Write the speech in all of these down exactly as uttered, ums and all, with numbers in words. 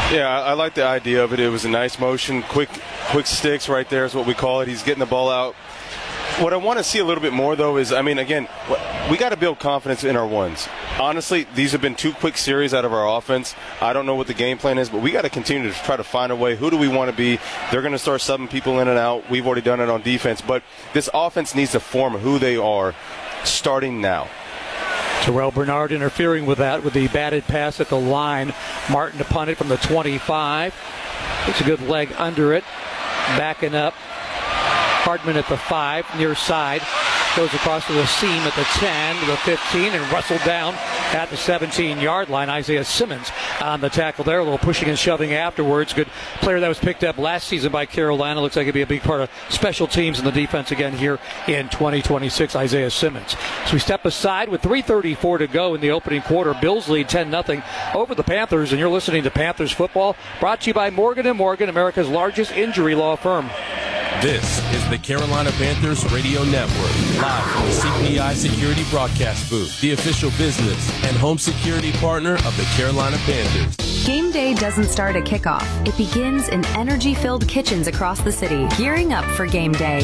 Yeah, I, I like the idea of it. It was a nice motion, quick, quick sticks right there is what we call it. He's getting the ball out. What I want to see a little bit more, though, is, I mean, again, we got to build confidence in our ones. Honestly, these have been two quick series out of our offense. I don't know what the game plan is, but we got to continue to try to find a way. Who do we want to be? They're going to start subbing people in and out. We've already done it on defense. But this offense needs to form who they are starting now. Terrell Bernard interfering with that with the batted pass at the line. Martin to punt it from the twenty-five. It's a good leg under it. Backing up. Hardman at the five, near side. Goes across to the seam at the ten, to the fifteen, and wrestled down at the seventeen-yard line. Isaiah Simmons on the tackle there. A little pushing and shoving afterwards. Good player that was picked up last season by Carolina. Looks like he'll be a big part of special teams in the defense again here in twenty twenty-six. Isaiah Simmons. So we step aside with three thirty-four to go in the opening quarter. Bills lead ten nothing over the Panthers, and you're listening to Panthers Football, brought to you by Morgan and Morgan, America's largest injury law firm. This is the Carolina Panthers Radio Network, live from the C P I Security Broadcast Booth, the official business and home security partner of the Carolina Panthers. Game day doesn't start at kickoff. It begins in energy-filled kitchens across the city, gearing up for game day.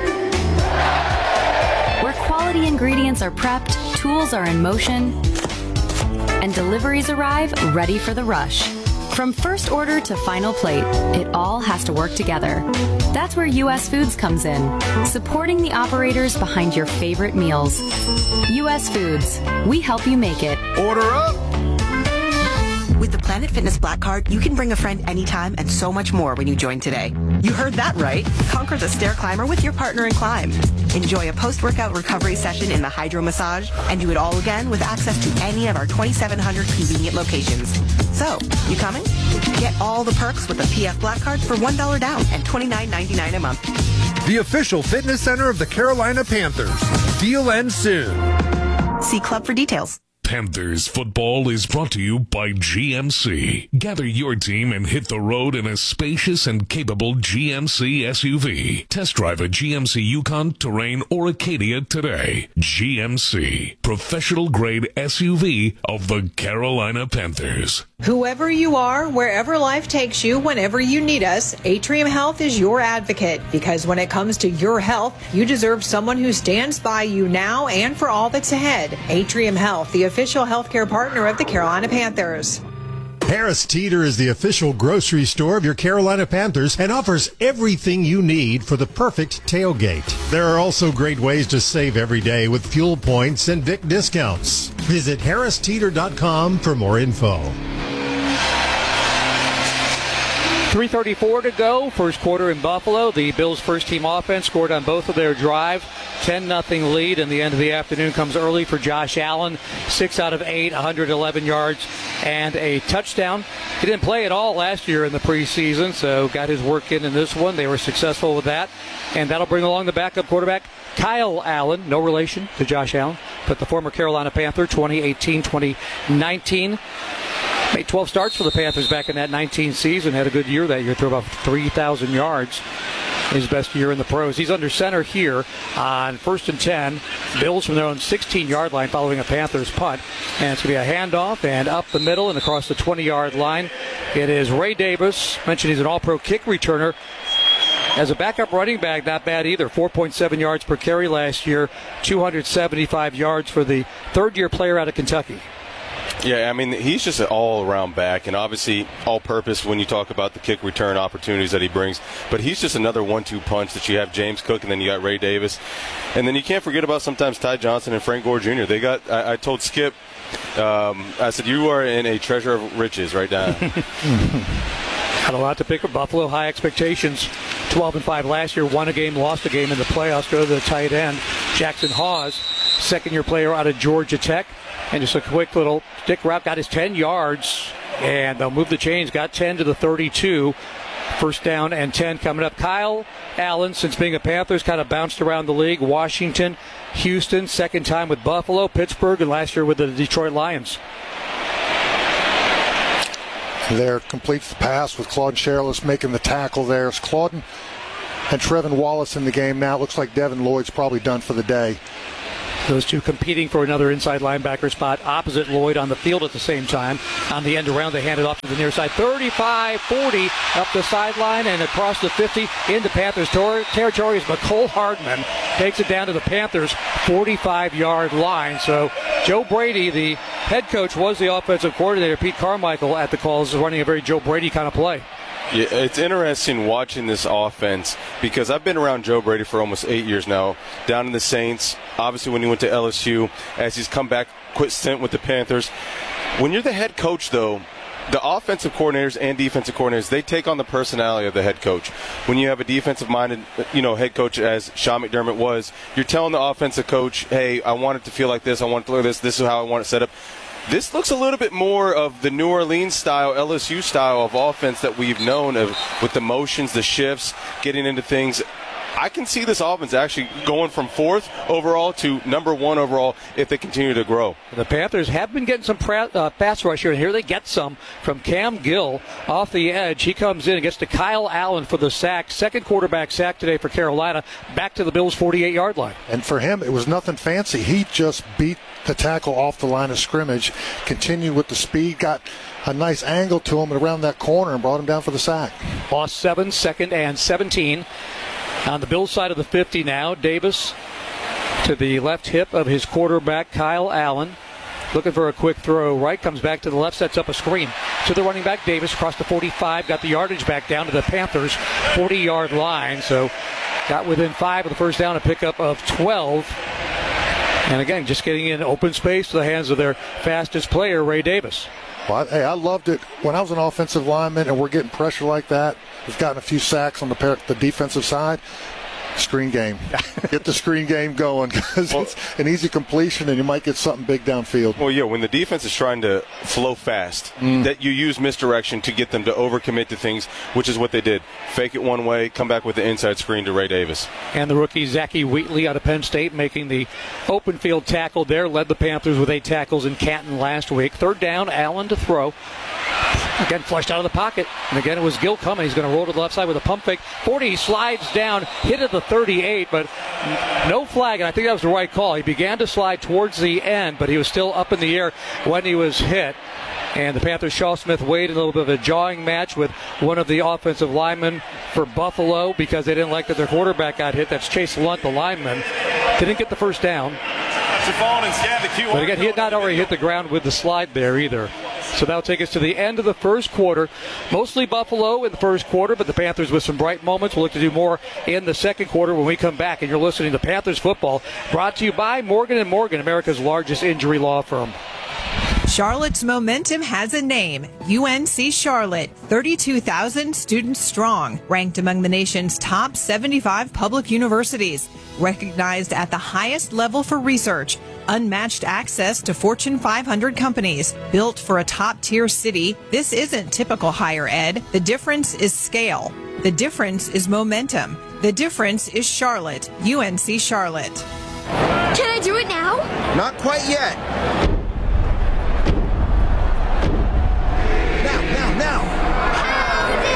Where quality ingredients are prepped, tools are in motion, and deliveries arrive ready for the rush. From first order to final plate, it all has to work together. That's where U S Foods comes in, supporting the operators behind your favorite meals. U S Foods, we help you make it. Order up! With the Planet Fitness Black Card, you can bring a friend anytime and so much more when you join today. You heard that right. Conquer the stair climber with your partner in climb. Enjoy a post-workout recovery session in the hydro massage and do it all again with access to any of our twenty-seven hundred convenient locations. So, you coming? Get all the perks with the P F Black Card for one dollar down and twenty-nine ninety-nine a month. The official fitness center of the Carolina Panthers. Deal ends soon. See Club for details. Panthers football is brought to you by G M C. Gather your team and hit the road in a spacious and capable G M C S U V. Test drive a G M C Yukon, Terrain, or Acadia today. G M C, professional grade S U V of the Carolina Panthers. Whoever you are, wherever life takes you, whenever you need us, Atrium Health is your advocate. Because when it comes to your health, you deserve someone who stands by you now and for all that's ahead. Atrium Health, the official healthcare partner of the Carolina Panthers. Harris Teeter is the official grocery store of your Carolina Panthers and offers everything you need for the perfect tailgate. There are also great ways to save every day with fuel points and Vic discounts. Visit harris teeter dot com for more info. three thirty-four to go, first quarter in Buffalo. The Bills' first-team offense scored on both of their drive. ten nothing lead, and the end of the afternoon comes early for Josh Allen. Six out of eight, one hundred eleven yards, and a touchdown. He didn't play at all last year in the preseason, so got his work in in this one. They were successful with that, and that'll bring along the backup quarterback, Kyle Allen. No relation to Josh Allen, but the former Carolina Panther, twenty eighteen twenty nineteen. Made twelve starts for the Panthers back in that nineteen season. Had a good year that year, threw about three thousand yards. His best year in the pros. He's under center here on first and ten. Bills from their own sixteen-yard line following a Panthers punt. And it's going to be a handoff and up the middle and across the twenty-yard line. It is Ray Davis. Mentioned he's an all-pro kick returner. As a backup running back, not bad either. four point seven yards per carry last year. two hundred seventy-five yards for the third-year player out of Kentucky. Yeah, I mean, he's just an all-around back, and obviously all-purpose when you talk about the kick return opportunities that he brings. But he's just another one two punch that you have James Cook, and then you got Ray Davis. And then you can't forget about sometimes Ty Johnson and Frank Gore Junior They got, I, I told Skip, um, I said, you are in a treasure of riches right now. Had a lot to pick up. Buffalo, high expectations. twelve and five last year, won a game, lost a game in the playoffs. Go to the tight end, Jackson Hawes, second-year player out of Georgia Tech. And just a quick little stick route, got his ten yards, and they'll move the chains. Got ten to the thirty-two. First down and ten coming up. Kyle Allen, since being a Panthers, kind of bounced around the league. Washington, Houston, second time with Buffalo, Pittsburgh, and last year with the Detroit Lions. There completes the pass with Claude Sherlis making the tackle there. It's Claude and Trevin Wallace in the game now. It looks like Devin Lloyd's probably done for the day. Those two competing for another inside linebacker spot opposite Lloyd on the field at the same time. On the end around, they hand it off to the near side. thirty-five forty up the sideline and across the fifty into Panthers ter- territory as McCole Hardman takes it down to the Panthers' forty-five-yard line. So Joe Brady, the head coach, was the offensive coordinator. Pete Carmichael at the calls is running a very Joe Brady kind of play. Yeah, it's interesting watching this offense because I've been around Joe Brady for almost eight years now, down in the Saints, obviously when he went to L S U, as he's come back, quit stint with the Panthers. When you're the head coach, though, the offensive coordinators and defensive coordinators, they take on the personality of the head coach. When you have a defensive-minded, you know, head coach as Sean McDermott was, you're telling the offensive coach, hey, I want it to feel like this, I want it to look like this, this is how I want it set up. This looks a little bit more of the New Orleans style, L S U style of offense that we've known of, with the motions, the shifts, getting into things. I can see this offense actually going from fourth overall to number one overall if they continue to grow. The Panthers have been getting some pra- uh, pass rush here, and here they get some from Cam Gill off the edge. He comes in and gets to Kyle Allen for the sack. Second quarterback sack today for Carolina. Back to the Bills' forty-eight-yard line. And for him, it was nothing fancy. He just beat the tackle off the line of scrimmage, continued with the speed, got a nice angle to him around that corner and brought him down for the sack. Lost seven, second and seventeen. On the Bills side of the fifty now, Davis to the left hip of his quarterback, Kyle Allen. Looking for a quick throw right, comes back to the left, sets up a screen. To the running back, Davis, across the forty-five, got the yardage back down to the Panthers' forty-yard line. So got within five of the first down, a pickup of twelve. And again, just getting in open space to the hands of their fastest player, Ray Davis. Well, I, hey, I loved it. When I was an offensive lineman and we're getting pressure like that, we've gotten a few sacks on the, par- the defensive side. Screen game. Get the screen game going because well, it's an easy completion and you might get something big downfield. Well, yeah, when the defense is trying to flow fast, mm. that you use misdirection to get them to overcommit to things, which is what they did. Fake it one way, come back with the inside screen to Ray Davis. And the rookie Zachy Wheatley out of Penn State making the open field tackle there, led the Panthers with eight tackles in Canton last week. Third down, Allen to throw. Again, flushed out of the pocket. And again, it was Gil coming. He's going to roll to the left side with a pump fake. forty slides down, hit at the thirty-eight, but no flag. And I think that was the right call. He began to slide towards the end, but he was still up in the air when he was hit. And the Panthers, Shaw Smith Wade, in a little bit of a jawing match with one of the offensive linemen for Buffalo because they didn't like that their quarterback got hit. That's Chase Lunt, the lineman. Didn't get the first down. But again, he had not already hit the ground with the slide there either. So that'll take us to the end of the first quarter. Mostly Buffalo in the first quarter, but the Panthers with some bright moments. We'll look to do more in the second quarter when we come back. And you're listening to Panthers Football, brought to you by Morgan and Morgan, America's largest injury law firm. Charlotte's momentum has a name, U N C Charlotte, thirty-two thousand students strong, ranked among the nation's top seventy-five public universities, recognized at the highest level for research, unmatched access to Fortune five hundred companies, built for a top-tier city. This isn't typical higher ed. The difference is scale. The difference is momentum. The difference is Charlotte, U N C Charlotte. Can I do it now? Not quite yet. Now, now. Howdy!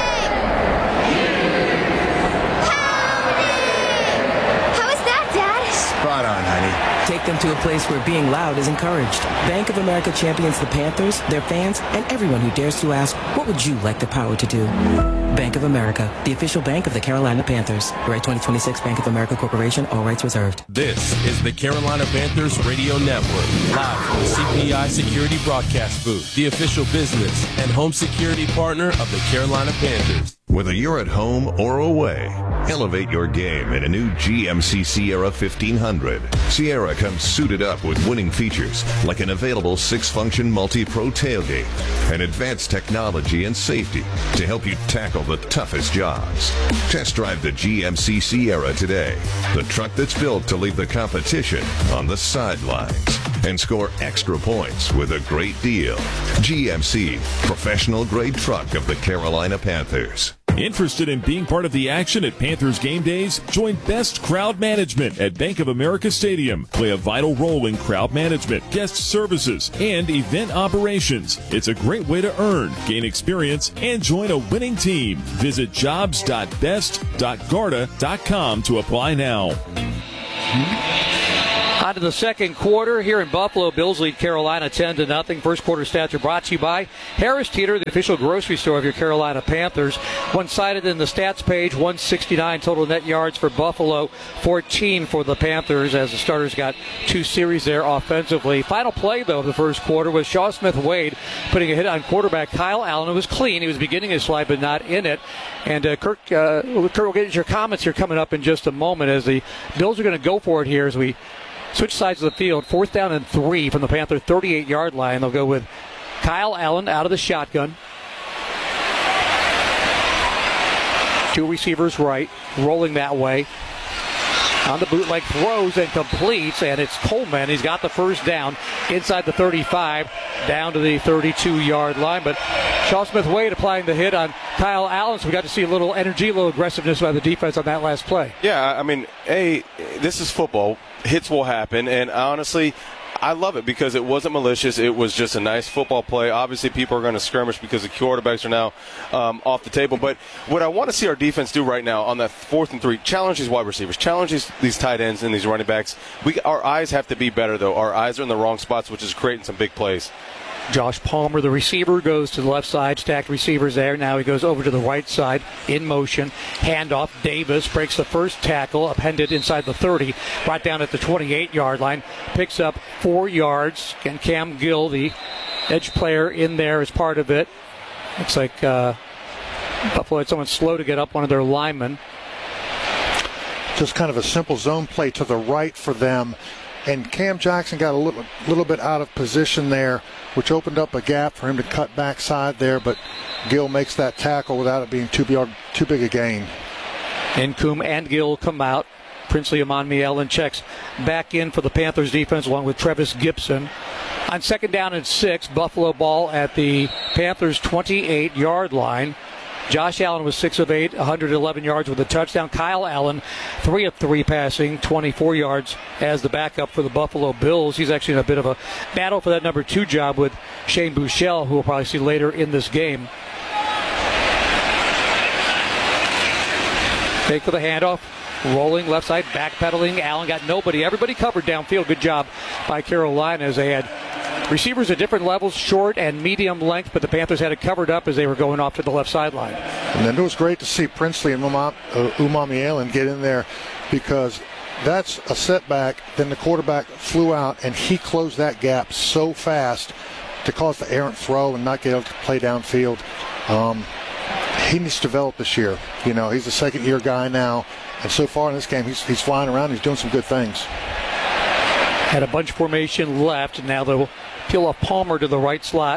Howdy! How was that, Dad? Spot on, honey. Take them to a place where being loud is encouraged. Bank of America champions the Panthers, their fans, and everyone who dares to ask, what would you like the power to do? Bank of America, the official bank of the Carolina Panthers. Right twenty twenty-six Bank of America Corporation, all rights reserved. This is the Carolina Panthers Radio Network, live from the C P I Security Broadcast Booth, the official business and home security partner of the Carolina Panthers. Whether you're at home or away, elevate your game in a new G M C Sierra fifteen hundred. Sierra comes suited up with winning features like an available six-function multi-pro tailgate and advanced technology and safety to help you tackle the toughest jobs. Test drive the G M C Sierra today, the truck that's built to leave the competition on the sidelines and score extra points with a great deal. G M C, professional grade truck of the Carolina Panthers. Interested in being part of the action at Panthers game days? Join Best Crowd Management at Bank of America Stadium. Play a vital role in crowd management, guest services, and event operations. It's a great way to earn, gain experience, and join a winning team. Visit jobs dot best dot garda dot com to apply now. On to the second quarter here in Buffalo. Bills lead Carolina ten to nothing. First quarter stats are brought to you by Harris Teeter, the official grocery store of your Carolina Panthers. One-sided in the stats page, one sixty-nine total net yards for Buffalo, fourteen for the Panthers as the starters got two series there offensively. Final play, though, of the first quarter was Shaw Smith-Wade putting a hit on quarterback Kyle Allen. It was clean. He was beginning his slide, but not in it. And uh, Kirk, uh, Kirk, we'll get your comments here coming up in just a moment as the Bills are going to go for it here as we switch sides of the field. Fourth down and three from the Panther thirty-eight-yard line. They'll go with Kyle Allen out of the shotgun. Two receivers right, rolling that way. On the bootleg, throws and completes, and it's Coleman. He's got the first down inside the thirty-five, down to the thirty-two-yard line. But Shaw Smith-Wade applying the hit on Kyle Allen, so we got to see a little energy, a little aggressiveness by the defense on that last play. Yeah, I mean, A, this is football. Hits will happen, and honestly, I love it because it wasn't malicious. It was just a nice football play. Obviously, people are going to skirmish because the quarterbacks are now um, off the table. But what I want to see our defense do right now on that fourth and three, challenge these wide receivers, challenge these, these tight ends and these running backs. We, our eyes have to be better, though. Our eyes are in the wrong spots, which is creating some big plays. Josh Palmer, the receiver, goes to the left side. Stacked receivers there. Now he goes over to the right side in motion. Handoff. Davis breaks the first tackle, upended inside the thirty. Brought down at the twenty-eight-yard line. Picks up four yards. And Cam Gill, the edge player, in there as part of it. Looks like uh, Buffalo had someone slow to get up, one of their linemen. Just kind of a simple zone play to the right for them. And Cam Jackson got a little, little bit out of position there, which opened up a gap for him to cut backside there, but Gill makes that tackle without it being too big, too big a gain. Nkum and Gill come out. Princely Amanmielen checks back in for the Panthers defense along with Trevis Gibson. On second down and six, Buffalo ball at the Panthers' twenty-eight-yard line. Josh Allen was six of eight, one hundred eleven yards with a touchdown. Kyle Allen, three of three passing, twenty-four yards as the backup for the Buffalo Bills. He's actually in a bit of a battle for that number two job with Shane Buechele, who we'll probably see later in this game. Take for the handoff. Rolling left side, backpedaling. Allen got nobody. Everybody covered downfield. Good job by Carolina as they had receivers at different levels, short and medium length, but the Panthers had it covered up as they were going off to the left sideline. And then it was great to see Princely and Amanmielen get in there because that's a setback. Then the quarterback flew out, and he closed that gap so fast to cause the errant throw and not get able to play downfield. Um, he needs to develop this year. You know, he's a second-year guy now, and so far in this game, he's, he's flying around. He's doing some good things. Had a bunch formation left, and now they'll peel off Palmer to the right slot.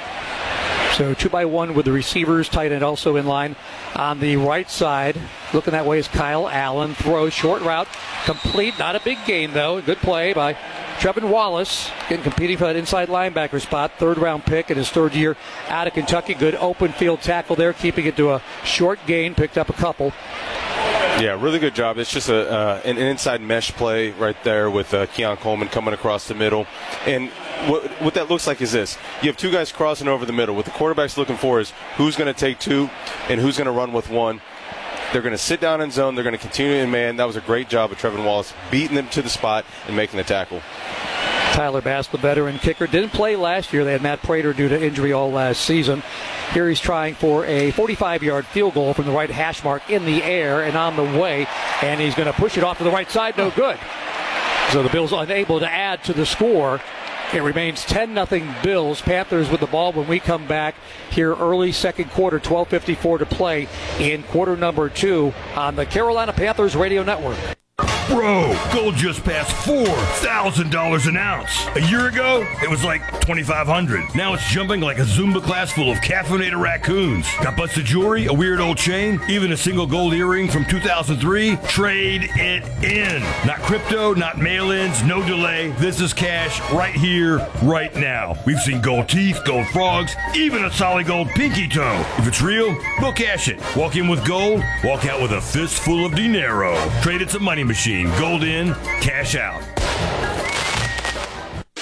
So two by one with the receivers, tight end also in line on the right side. Looking that way is Kyle Allen. Throws short route, complete. Not a big gain, though. Good play by Trevin Wallace, getting competing for that inside linebacker spot. Third round pick in his third year out of Kentucky. Good open field tackle there, keeping it to a short gain. Picked up a couple. Yeah, really good job. It's just a uh, an, an inside mesh play right there with uh, Keon Coleman coming across the middle. And what, what that looks like is this. You have two guys crossing over the middle. What the quarterback's looking for is who's going to take two and who's going to run with one. They're going to sit down in zone. They're going to continue in man. That was a great job of Trevin Wallace beating them to the spot and making the tackle. Tyler Bass, the veteran kicker, didn't play last year. They had Matt Prater due to injury all last season. Here he's trying for a forty-five-yard field goal from the right hash mark in the air and on the way, and he's going to push it off to the right side. No good. So the Bills unable to add to the score. It remains ten nothing Bills. Panthers with the ball when we come back here early second quarter, twelve fifty-four to play in quarter number two on the Carolina Panthers Radio Network. Bro, gold just passed four thousand dollars an ounce. A year ago, it was like twenty-five hundred dollars. Now it's jumping like a Zumba class full of caffeinated raccoons. Got busted jewelry, a weird old chain, even a single gold earring from two thousand three? Trade it in. Not crypto, not mail-ins, no delay. This is cash right here, right now. We've seen gold teeth, gold frogs, even a solid gold pinky toe. If it's real, we'll cash it. Walk in with gold, walk out with a fistful of dinero. Trade it's a money machine. Gold in, cash out.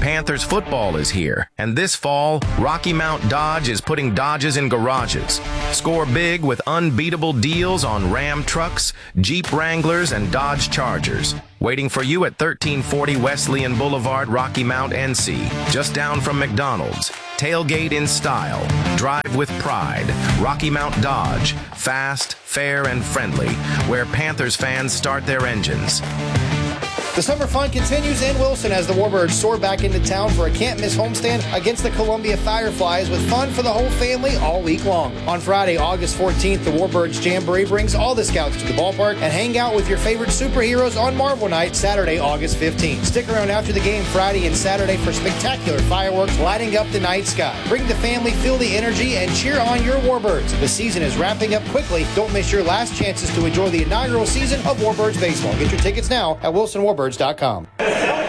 Panthers football is here, and this fall, Rocky Mount Dodge is putting Dodges in garages. Score big with unbeatable deals on Ram trucks, Jeep Wranglers, and Dodge Chargers. Waiting for you at thirteen forty Wesleyan Boulevard, Rocky Mount, N C, just down from McDonald's. Tailgate in style. Drive with pride. Rocky Mount Dodge. Fast, fair, and friendly, where Panthers fans start their engines. The summer fun continues in Wilson as the Warbirds soar back into town for a can't-miss homestand against the Columbia Fireflies with fun for the whole family all week long. On Friday, August fourteenth, the Warbirds Jamboree brings all the scouts to the ballpark and hang out with your favorite superheroes on Marvel Night, Saturday, August fifteenth. Stick around after the game Friday and Saturday for spectacular fireworks lighting up the night sky. Bring the family, feel the energy, and cheer on your Warbirds. The season is wrapping up quickly. Don't miss your last chances to enjoy the inaugural season of Warbirds Baseball. Get your tickets now at wilson warbirds dot com.